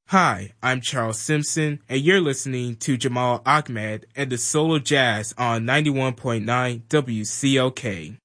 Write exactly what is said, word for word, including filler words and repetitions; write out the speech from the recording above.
Hi, I'm Charles Simpson, and you're listening to Jamal Ahmed and the Soul of Jazz on ninety-one point nine W C O K.